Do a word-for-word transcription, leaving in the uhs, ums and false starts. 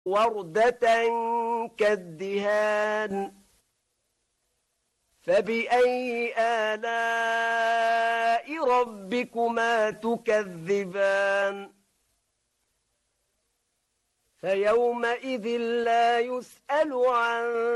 وردة كالدهان فبأي آلاء ربكما تكذبان فيومئذ لا يسأل عن